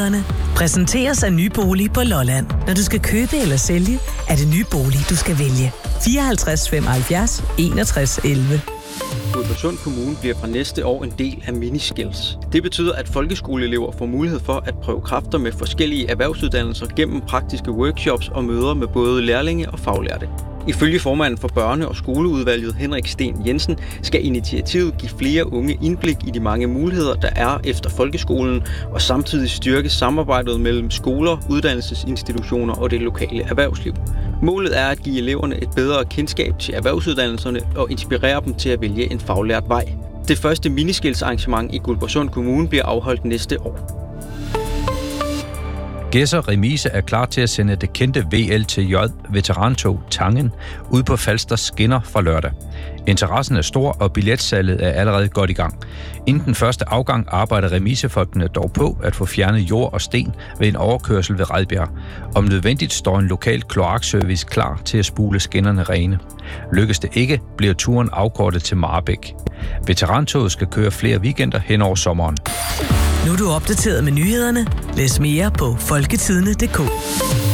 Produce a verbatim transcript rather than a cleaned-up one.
nyhederne. Præsenteres af Nye Bolig på Lolland. Når du skal købe eller sælge, er det Nye Bolig, du skal vælge. fireoghalvtreds femoghalvfjerds enogtres elleve. Guldborgsund Kommune bliver fra næste år en del af Miniskills. Det betyder, at folkeskoleelever får mulighed for at prøve kræfter med forskellige erhvervsuddannelser gennem praktiske workshops og møder med både lærlinge og faglærte. Ifølge formanden for børne- og skoleudvalget Henrik Sten Jensen skal initiativet give flere unge indblik i de mange muligheder, der er efter folkeskolen, og samtidig styrke samarbejdet mellem skoler, uddannelsesinstitutioner og det lokale erhvervsliv. Målet er at give eleverne et bedre kendskab til erhvervsuddannelserne og inspirere dem til at vælge en faglært vej. Det første miniskilsarrangement i Guldborgsund Kommune bliver afholdt næste år. Gedser Remise er klar til at sende det kendte V L T J veterantog Tangen ud på Falsters skinner fra lørdag. Interessen er stor, og billetsalget er allerede godt i gang. Inden den første afgang arbejder remisefolkene dog på at få fjernet jord og sten ved en overkørsel ved Redbjerg. Om nødvendigt står en lokal kloakservice klar til at spule skinnerne rene. Lykkes det ikke, bliver turen afkortet til Marbæk. Veterantoget skal køre flere weekender hen over sommeren. Nu er du opdateret med nyhederne. Læs mere på folketidende punktum d k.